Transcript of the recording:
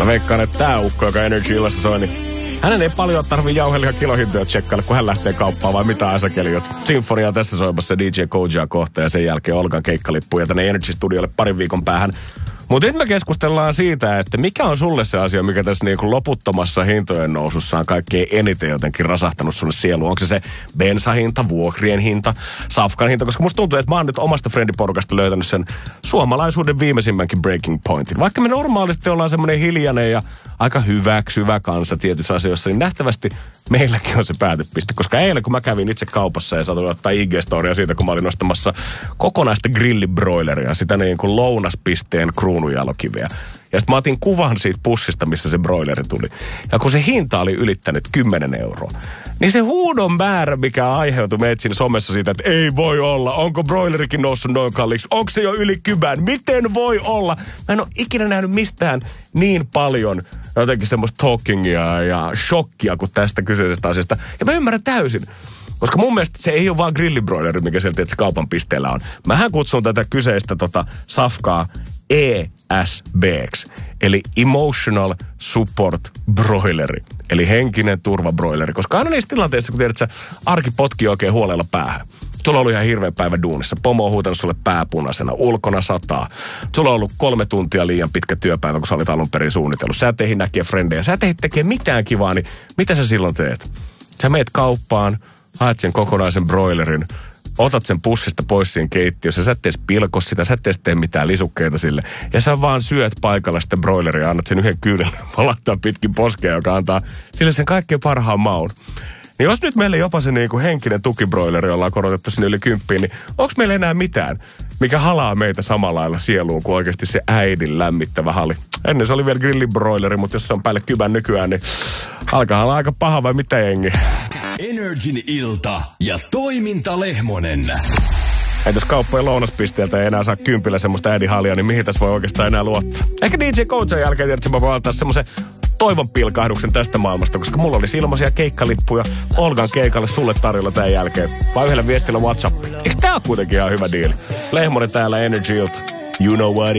Mä veikkaan, että tää ukko, joka Energy-illassa soi, niin hänen ei paljon tarvii jauhelia kilohintoja tsekkailla, kun hän lähtee kauppaan vai mitä asakeliot. Sinfonia on tässä soimassa DJ Kojaa kohta ja sen jälkeen Olgan keikkalippuja tänne Energy-studiolle parin viikon päähän. Mutta nyt me keskustellaan siitä, että mikä on sulle se asia, mikä tässä niinku loputtomassa hintojen nousussa on kaikkein eniten jotenkin rasahtanut sunne sieluun. Onko se bensahinta, vuokrien hinta, safkan hinta? Koska musta tuntuu, että mä oon nyt omasta friendiporukasta löytänyt sen suomalaisuuden viimeisimmänkin breaking pointin. Vaikka me normaalisti ollaan semmoinen hiljainen ja aika hyväksyvä kansa tietyissä asioissa, niin nähtävästi meilläkin on se päätepiste. Koska eilen, kun mä kävin itse kaupassa ja saatoin ottaa IG-storia siitä, kun mä olin nostamassa kokonaista grillibroileria, sitä niin kuin lounaspisteen kruununjalokiveä. Ja sitten mä otin kuvan siitä pussista, missä se broileri tuli. Ja kun se hinta oli ylittänyt 10 euroa, niin se huudon määrä, mikä aiheutui meitä siinä somessa siitä, että ei voi olla, onko broilerikin noussut noin kalliiksi, onko se jo yli kybän, miten voi olla? Mä en ole ikinä nähnyt mistään niin paljon jotenkin semmoista talkingia ja shokkia kuin tästä kyseisestä asiasta. Ja mä ymmärrän täysin. Koska mun mielestä se ei ole vaan grillibroileri, mikä sieltä että kaupan pisteellä on. Mähän kutsun tätä kyseistä safkaa ESB:ksi, eli Emotional Support Broileri, eli henkinen turvabroileri. Koska aina niissä tilanteissa, kun tiedät, että arki potkii oikein huolella päähän. Sulla on ollut ihan hirveän päivä duunissa. Pomo on huutanut sulle pääpunaisena. Ulkona sataa. Sulla on ollut 3 tuntia liian pitkä työpäivä, kun sä olit alun perin suunnitellut. Sä et ehdi näkee frendejä. Sä et ehdi tekee mitään kivaa, niin mitä sä silloin teet? Sä meet kauppaan, haet sen kokonaisen broilerin, otat sen pussista pois siinä keittiössä, sä et edes pilko sitä, sä et edes tee mitään lisukkeita sille. Ja sä vaan syöt paikalla sitä broileria, annat sen yhden kyydellä valahtaa pitkin poskea, joka antaa sille sen kaikkein parhaan maun. Niin jos nyt meille jopa se niinku henkinen tukibroileri ollaan korotettu sinne yli 10, niin onko meillä enää mitään, mikä halaa meitä samalla lailla sieluun kuin oikeasti se äidin lämmittävä hali? Ennen se oli vielä grillibroileri, mutta jos se on päälle kybän nykyään, niin alkaa olla aika paha vai mitä jengi? Energin ilta ja toiminta Lehmonen. Jos kauppojen lounaspisteeltä ei enää saa 10 semmoista äidinhalia, niin mihin tässä voi oikeastaan enää luottaa? Ehkä DJ Kojan jälkeen tiedät, että mä voin antaa semmoisen toivon pilkahduksen tästä maailmasta, koska mulla oli ilmaisia keikkalippuja Olgan keikalle sulle tarjolla tämän jälkeen. Vai yhdellä viestillä WhatsApp. Eikö tää ole kuitenkin ihan hyvä diili? Lehmonen täällä Energy Ilta. You know what